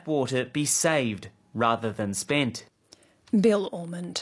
water be saved rather than spent. Bill Ormond.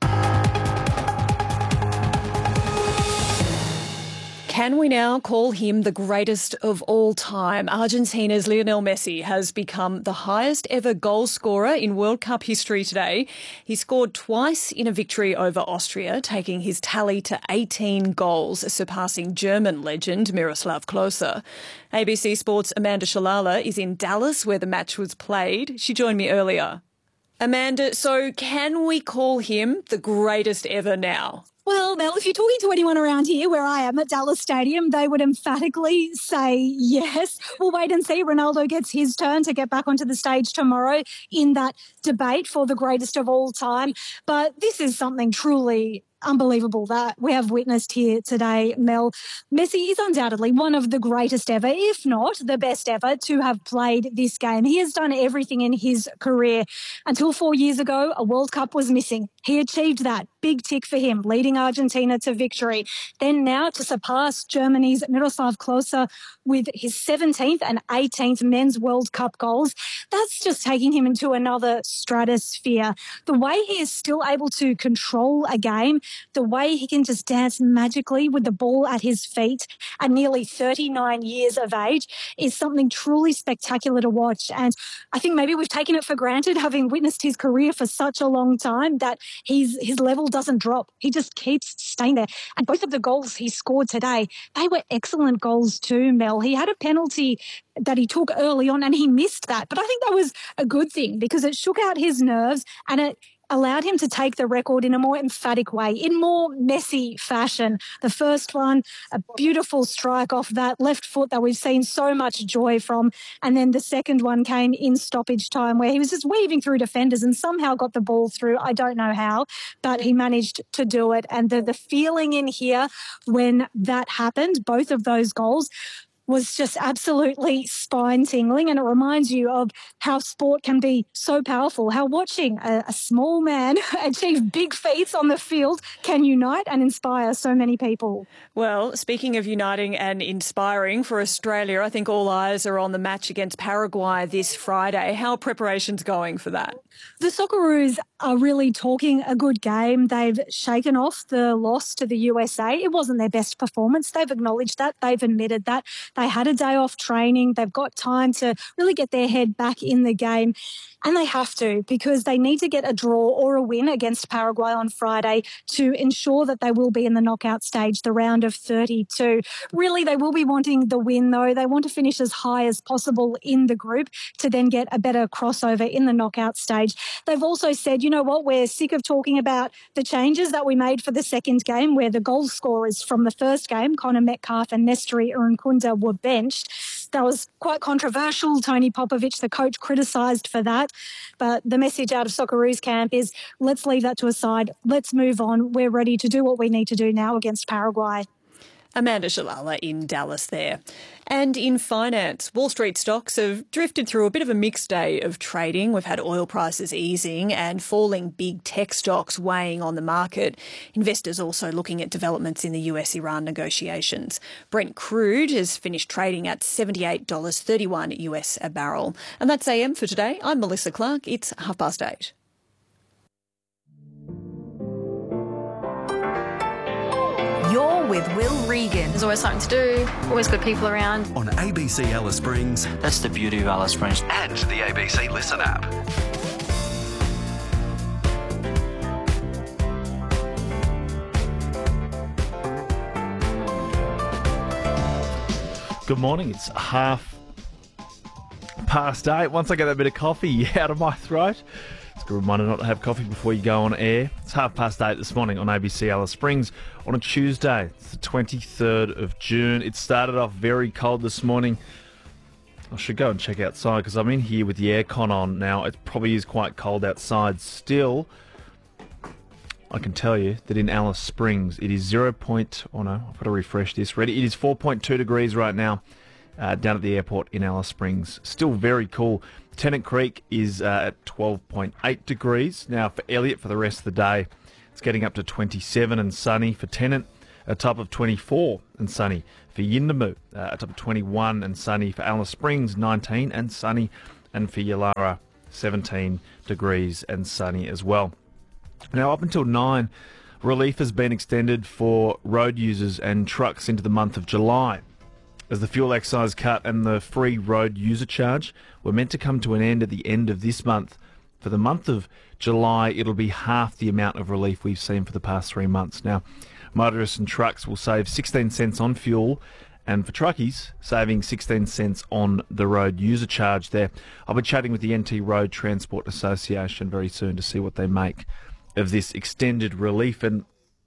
Can we now call him the greatest of all time? Argentina's Lionel Messi has become the highest ever goal scorer in World Cup history today. He scored twice in a victory over Austria, taking his tally to 18 goals, surpassing German legend Miroslav Klose. ABC Sports' Amanda Shalala is in Dallas, where the match was played. She joined me earlier. Amanda, so can we call him the greatest ever now? Well, Mel, if you're talking to anyone around here where I am at Dallas Stadium, they would emphatically say yes. We'll wait and see. Ronaldo gets his turn to get back onto the stage tomorrow in that debate for the greatest of all time. But this is something truly unbelievable that we have witnessed here today, Mel. Messi is undoubtedly one of the greatest ever, if not the best ever, to have played this game. He has done everything in his career. Until 4 years ago, a World Cup was missing. He achieved that. Big tick for him, leading Argentina to victory. Then now to surpass Germany's Miroslav Klose with his 17th and 18th men's World Cup goals. That's just taking him into another stratosphere. The way he is still able to control a game, the way he can just dance magically with the ball at his feet at nearly 39 years of age is something truly spectacular to watch. And I think maybe we've taken it for granted, having witnessed his career for such a long time, that his level doesn't drop. He just keeps staying there. And both of the goals he scored today, they were excellent goals too, Mel. He had a penalty that he took early on and he missed that. But I think that was a good thing because it shook out his nerves and it allowed him to take the record in a more emphatic way, in more Messi fashion. The first one, a beautiful strike off that left foot that we've seen so much joy from. And then the second one came in stoppage time where he was just weaving through defenders and somehow got the ball through. I don't know how, but he managed to do it. And the feeling in here when that happened, both of those goals, was just absolutely spine-tingling, and it reminds you of how sport can be so powerful, how watching a small man achieve big feats on the field can unite and inspire so many people. Well, speaking of uniting and inspiring for Australia, I think all eyes are on the match against Paraguay this Friday. How are preparations going for that? The Socceroos are really talking a good game. They've shaken off the loss to the USA. It wasn't their best performance. They've acknowledged that. They've admitted that. They had a day off training. They've got time to really get their head back in the game. And they have to, because they need to get a draw or a win against Paraguay on Friday to ensure that they will be in the knockout stage, the round of 32. Really, they will be wanting the win, though. They want to finish as high as possible in the group to then get a better crossover in the knockout stage. They've also said, you know what, we're sick of talking about the changes that we made for the second game, where the goal scorers from the first game, Connor Metcalfe and Nestori Irankunda, were benched. That was quite controversial. Tony Popovich, the coach, criticised for that. But the message out of Socceroos camp is, let's leave that to a side. Let's move on. We're ready to do what we need to do now against Paraguay. Amanda Shalala in Dallas there. And in finance, Wall Street stocks have drifted through a bit of a mixed day of trading. We've had oil prices easing and falling big tech stocks weighing on the market. Investors also looking at developments in the US-Iran negotiations. Brent crude has finished trading at $78.31 US a barrel. And that's AM for today. I'm Melissa Clark. It's 8:30. You're with Will Regan. There's always something to do, always good people around. On ABC Alice Springs. That's the beauty of Alice Springs. And the ABC Listen app. Good morning. It's 8:30. Once I get that bit of coffee out of my throat, it's a good reminder not to have coffee before you go on air. It's 8:30 this morning on ABC Alice Springs on a Tuesday. It's the 23rd of June. It started off very cold this morning. I should go and check outside because I'm in here with the aircon on now. It probably is quite cold outside still. I can tell you that in Alice Springs it is 0. Oh no, I've got to refresh this. Ready? It is 4.2 degrees right now down at the airport in Alice Springs. Still very cool. Tennant Creek is at 12.8 degrees. Now for Elliot for the rest of the day, it's getting up to 27 and sunny for Tennant, a top of 24 and sunny for Yindamu, a top of 21 and sunny for Alice Springs, 19 and sunny and for Yalara, 17 degrees and sunny as well. Now, up until 9, relief has been extended for road users and trucks into the month of July, as the fuel excise cut and the free road user charge were meant to come to an end at the end of this month. For the month of July, it'll be half the amount of relief we've seen for the past 3 months. Now, motorists and trucks will save 16 cents on fuel, and for truckies, saving 16 cents on the road user charge there. I'll be chatting with the NT Road Transport Association very soon to see what they make of this extended relief, and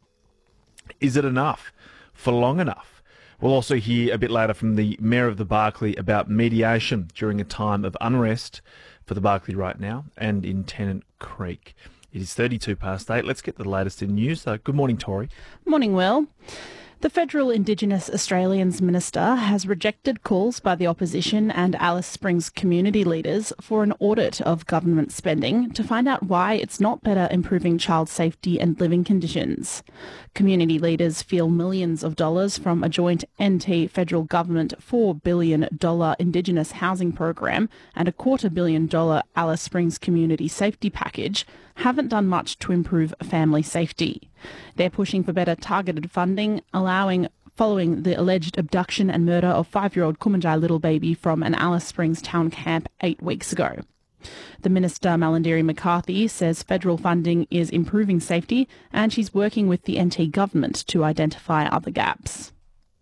is it enough for long enough? We'll also hear a bit later from the Mayor of the Barkly about mediation during a time of unrest for the Barkly right now and in Tennant Creek. It is 32 past 8. Let's get the latest in news, though. Good morning, Tori. Morning, Will. The Federal Indigenous Australians Minister has rejected calls by the opposition and Alice Springs community leaders for an audit of government spending to find out why it's not better improving child safety and living conditions. Community leaders feel millions of dollars from a joint NT federal government $4 billion Indigenous housing program and a $250 million Alice Springs community safety package haven't done much to improve family safety. They're pushing for better targeted funding, following the alleged abduction and murder of 5-year-old Kumanjai little baby from an Alice Springs town camp 8 weeks ago. The Minister, Malandiri McCarthy, says federal funding is improving safety and she's working with the NT government to identify other gaps.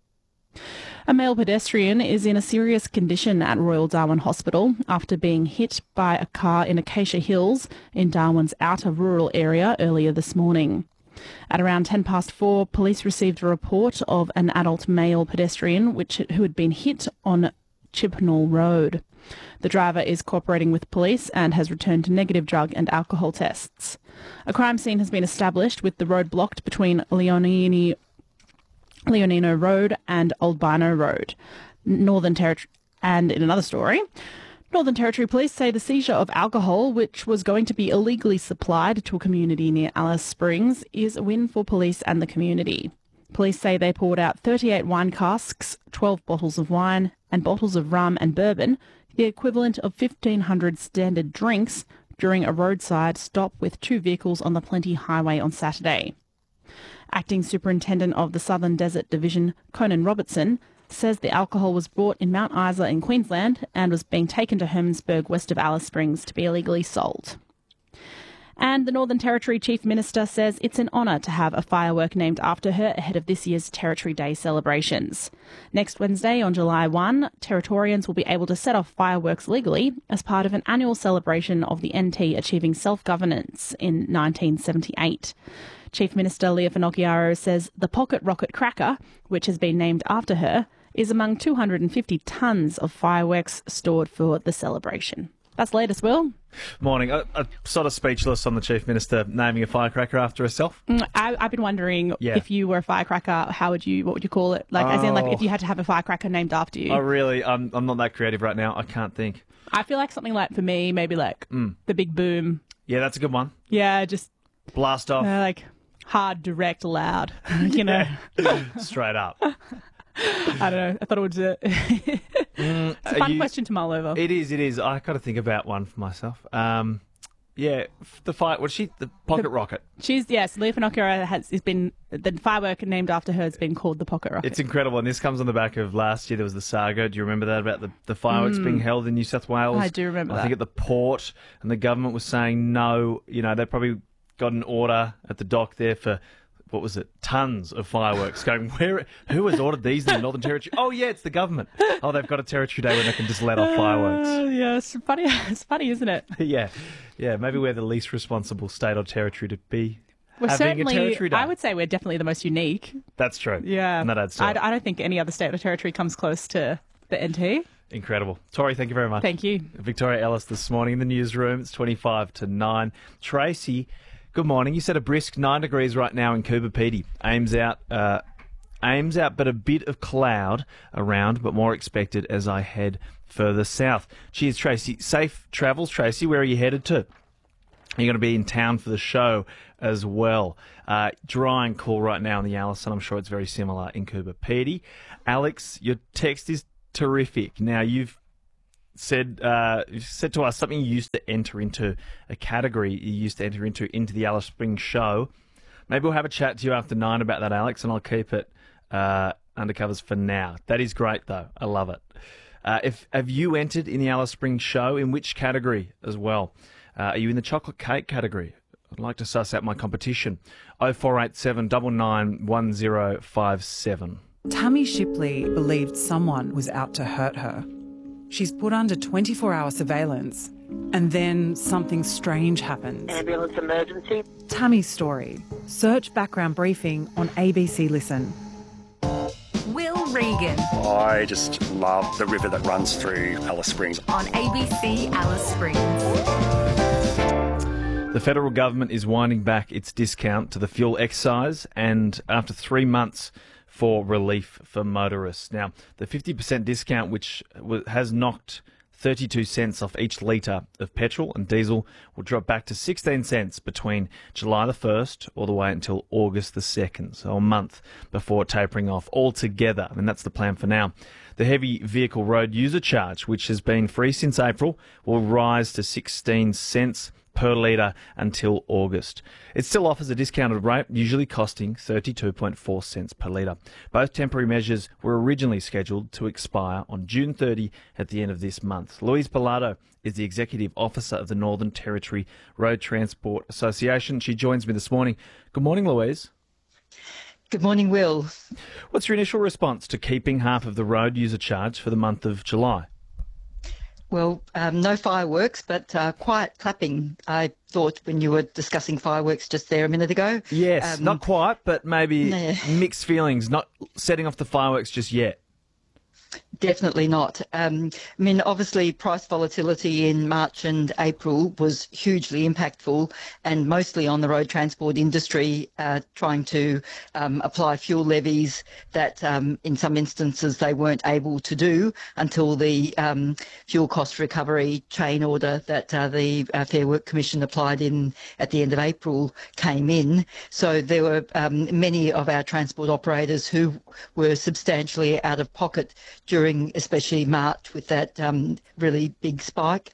A male pedestrian is in a serious condition at Royal Darwin Hospital after being hit by a car in Acacia Hills in Darwin's outer rural area earlier this morning. At around 4:10, police received a report of an adult male pedestrian who had been hit on Chippenhall Road. The driver is cooperating with police and has returned to negative drug and alcohol tests. A crime scene has been established with the road blocked between Leonino Road and Old Bino Road. Northern Territory, and in another story, Northern Territory Police say the seizure of alcohol, which was going to be illegally supplied to a community near Alice Springs, is a win for police and the community. Police say they poured out 38 wine casks, 12 bottles of wine, and bottles of rum and bourbon, the equivalent of 1,500 standard drinks, during a roadside stop with 2 vehicles on the Plenty Highway on Saturday. Acting Superintendent of the Southern Desert Division, Conan Robertson, says the alcohol was brought in Mount Isa in Queensland and was being taken to Hermannsburg west of Alice Springs to be illegally sold. And the Northern Territory Chief Minister says it's an honour to have a firework named after her ahead of this year's Territory Day celebrations. Next Wednesday, on July 1, Territorians will be able to set off fireworks legally as part of an annual celebration of the NT achieving self-governance in 1978. Chief Minister Leah Finocchiaro says the Pocket Rocket Cracker, which has been named after her, is among 250 tonnes of fireworks stored for the celebration. That's the latest, Will. Morning. I'm sort of speechless on the Chief Minister naming a firecracker after herself. I've been wondering if you were a firecracker, what would you call it? As in, if you had to have a firecracker named after you. I'm not that creative right now. I can't think. I feel like something like, for me, maybe the Big Boom. Yeah, that's a good one. Yeah, just blast off. Hard, direct, loud. Straight up. I don't know. I thought it was it's a fun question to mull over. It is. I got to think about one for myself. The Pocket Rocket. Leah Finocchiaro has been the firework named after her has been called the Pocket Rocket. It's incredible, and this comes on the back of last year. There was the saga. Do you remember that about the fireworks being held in New South Wales? I do remember that. I think at the port, and the government was saying no. They probably got an order at the dock there for, what was it, tons of fireworks going, who has ordered these in the Northern Territory? Oh, yeah, it's the government. Oh, they've got a Territory Day when they can just let off fireworks. Yeah, it's funny, isn't it? Yeah, maybe we're the least responsible state or territory to be having certainly, a Territory Day. I would say we're definitely the most unique. That's true. Yeah. And that adds to it. I don't think any other state or territory comes close to the NT. Incredible. Tori, thank you very much. Thank you. Victoria Ellis this morning in the newsroom. It's 25 to 9. Tracy, good morning. You said a brisk 9 degrees right now in Coober Pedy. Aims out, but a bit of cloud around, but more expected as I head further south. Cheers, Tracy. Safe travels, Tracy. Where are you headed to? You're going to be in town for the show as well. Dry and cool right now in the Allison. I'm sure it's very similar in Coober Pedy. Alex, your text is terrific. Now, you've said to us something you used to enter into a category you used to enter into the Alice Springs show. Maybe we'll have a chat to you after 9 about that, Alex, and I'll keep it undercovers for now. That is great, though. I love it. Have you entered in the Alice Springs show? In which category as well? Are you in the chocolate cake category? I'd like to suss out my competition. 0487 99 1057. Tammy Shipley believed someone was out to hurt her. She's put under 24-hour surveillance, and then something strange happens. Ambulance emergency. Tammy's story. Search background briefing on ABC Listen. Will Regan I just love the river that runs through Alice Springs. on ABC Alice Springs. The federal government is winding back its discount to the fuel excise, and after 3 months for relief for motorists. Now, the 50% discount, which has knocked 32 cents off each litre of petrol and diesel, will drop back to 16 cents between July the 1st all the way until August the 2nd, so a month before tapering off altogether. I mean, that's the plan for now. The heavy vehicle road user charge, which has been free since April, will rise to 16 cents per litre until August. It still offers a discounted rate, usually costing 32.4 cents per litre. Both temporary measures were originally scheduled to expire on June 30 at the end of this month. Louise Pilato is the Executive Officer of the Northern Territory Road Transport Association. She joins me this morning. Good morning, Louise. Good morning, Will. What's your initial response to keeping half of the road user charge for the month of July? Well, no fireworks, but quiet clapping. I thought when you were discussing fireworks just there a minute ago. Yes, not quite, but maybe mixed feelings, not setting off the fireworks just yet. Definitely not. I mean, obviously, price volatility in March and April was hugely impactful, and mostly on the road transport industry trying to apply fuel levies that in some instances they weren't able to do until the fuel cost recovery chain order that the Fair Work Commission applied in at the end of April came in. So there were many of our transport operators who were substantially out of pocket during especially March with that really big spike.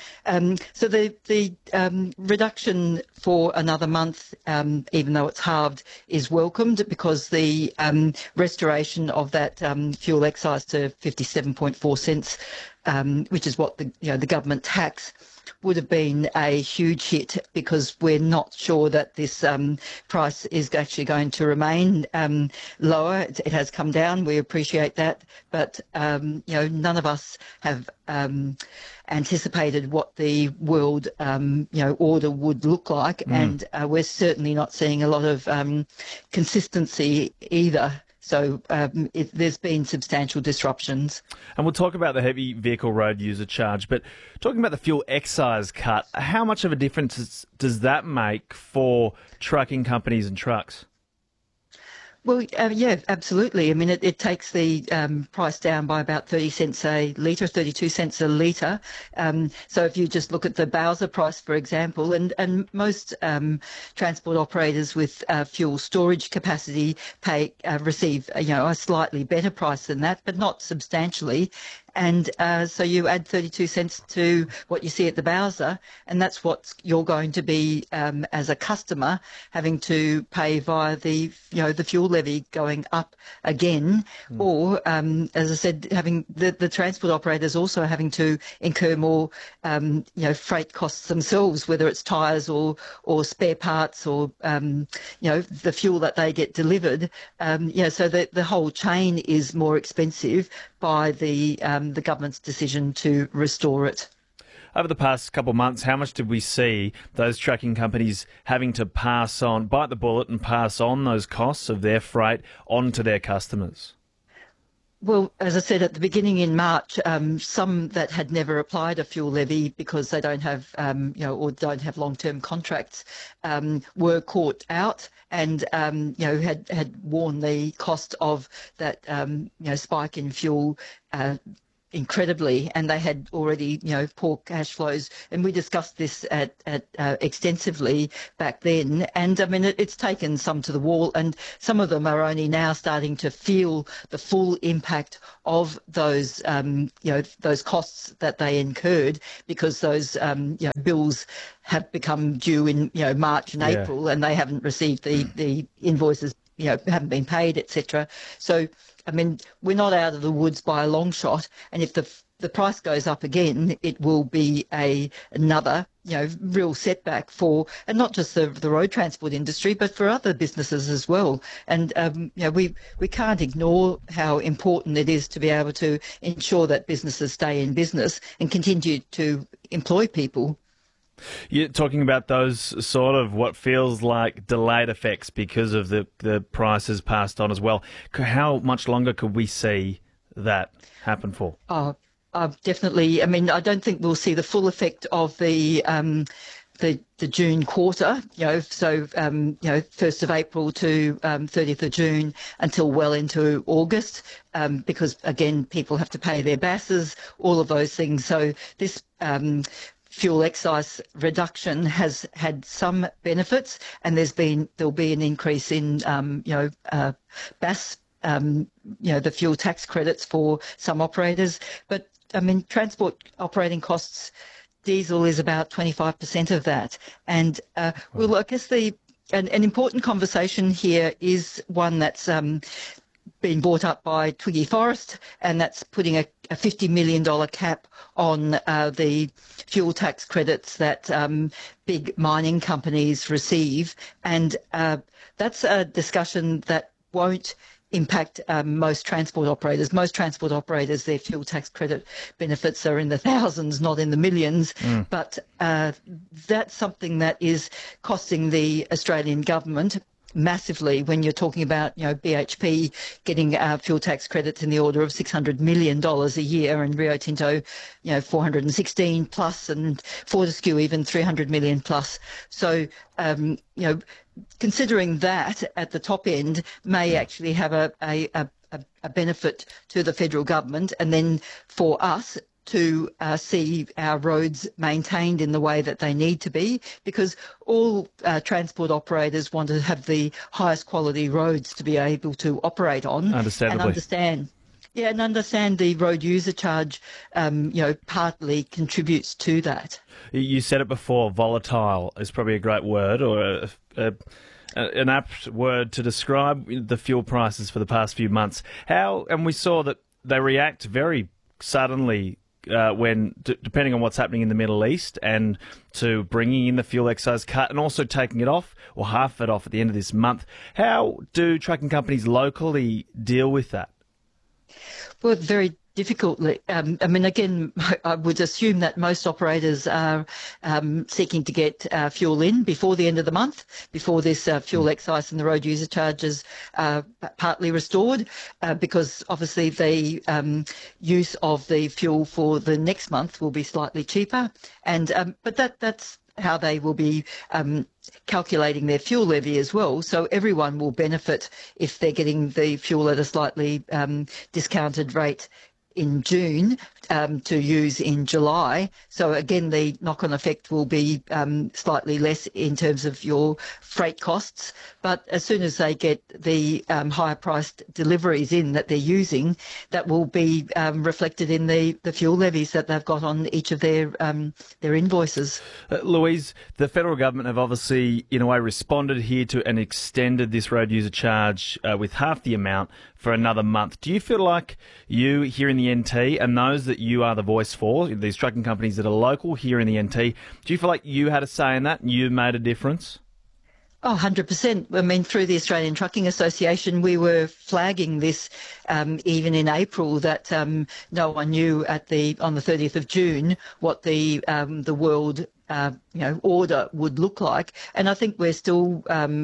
So the reduction for another month, even though it's halved, is welcomed because the restoration of that fuel excise to 57.4 cents, which is what the government tax, would have been a huge hit because we're not sure that this price is actually going to remain lower. It has come down. We appreciate that, but none of us have anticipated what the world order would look like, and we're certainly not seeing a lot of consistency either. So there's been substantial disruptions. And we'll talk about the heavy vehicle road user charge, but talking about the fuel excise cut, how much of a difference does that make for trucking companies and trucks? Well, yeah, absolutely. I mean, it takes the price down by about 30 cents a litre, 32 cents a litre. So if you just look at the Bowser price, for example, and most transport operators with fuel storage capacity receive a slightly better price than that, but not substantially. And so you add 32 cents to what you see at the Bowser, and that's what you're going to be, as a customer, having to pay via the fuel levy going up again. Or, as I said, having the transport operators also having to incur more, freight costs themselves, whether it's tyres or spare parts or, the fuel that they get delivered. So the whole chain is more expensive by the government's decision to restore it. Over the past couple of months, how much did we see those trucking companies having to bite the bullet and pass on those costs of their freight on to their customers? Well, as I said at the beginning in March, some that had never applied a fuel levy because they don't have, or don't have long-term contracts, were caught out and, had worn the cost of that, spike in fuel incredibly, and they had already, poor cash flows. And we discussed this at extensively back then. And I mean, it's taken some to the wall, and some of them are only now starting to feel the full impact of those, those costs that they incurred, because those, bills have become due in, March and April, and they haven't received the invoices, haven't been paid, etc. So, I mean, we're not out of the woods by a long shot. And if the price goes up again, it will be another, real setback for, and not just the road transport industry, but for other businesses as well. And, we can't ignore how important it is to be able to ensure that businesses stay in business and continue to employ people. You're talking about those sort of what feels like delayed effects because of the prices passed on as well. How much longer could we see that happen for? Definitely. I mean, I don't think we'll see the full effect of the June quarter, so, 1st of April to 30th of June until well into August, because, again, people have to pay their BASs, all of those things. So this fuel excise reduction has had some benefits, and there'll be an increase in, BAS, the fuel tax credits for some operators. But, I mean, transport operating costs, diesel is about 25% of that. And, well, I guess an important conversation here is one that's been brought up by Twiggy Forrest, and that's putting a $50 million cap on the fuel tax credits that big mining companies receive. And that's a discussion that won't impact most transport operators. Most transport operators, their fuel tax credit benefits are in the thousands, not in the millions. But that's something that is costing the Australian government massively when you're talking about, BHP getting fuel tax credits in the order of $600 million a year, and Rio Tinto, 416 plus, and Fortescue even 300 million plus. So, considering that at the top end may actually have a benefit to the federal government, and then for us to see our roads maintained in the way that they need to be, because all transport operators want to have the highest quality roads to be able to operate on. Understandably. And understand the road user charge, partly contributes to that. You said it before, volatile is probably a great word, or an apt word to describe the fuel prices for the past few months. And we saw that they react very suddenly when, depending on what's happening in the Middle East, and to bringing in the fuel excise cut and also taking it off, or half it off at the end of this month. How do trucking companies locally deal with that? Well, very difficultly. I mean, again, I would assume that most operators are seeking to get fuel in before the end of the month, before this fuel excise and the road user charges are partly restored, because obviously the use of the fuel for the next month will be slightly cheaper. And but that's how they will be calculating their fuel levy as well. So everyone will benefit if they're getting the fuel at a slightly discounted rate in June to use in July. So again, the knock-on effect will be slightly less in terms of your freight costs. But as soon as they get the higher-priced deliveries in that they're using, that will be reflected in the fuel levies that they've got on each of their invoices. Louise, the federal government have obviously, in a way, responded here to and extended this road user charge with half the amount for another month. Do you feel like you here in the NT, and those that you are the voice for, these trucking companies that are local here in the NT, do you feel like you had a say in that and you made a difference? Oh, 100%. I mean, through the Australian Trucking Association, we were flagging this even in April, that no one knew on the 30th of June what the world order would look like. And I think we're still,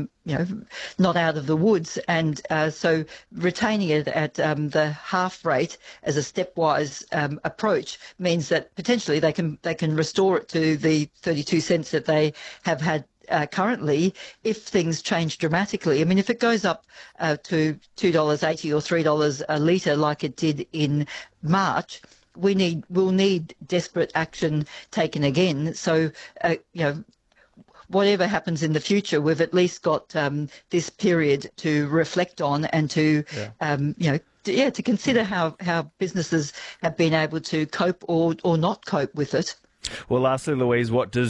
not out of the woods. And so retaining it at the half rate as a stepwise approach means that potentially they can restore it to the 32 cents that they have had currently if things change dramatically. I mean, if it goes up to $2.80 or $3 a litre like it did in March, we'll need desperate action taken again. So, whatever happens in the future, we've at least got this period to reflect on and to, to consider how businesses have been able to cope or not cope with it. Well, lastly, Louise, what does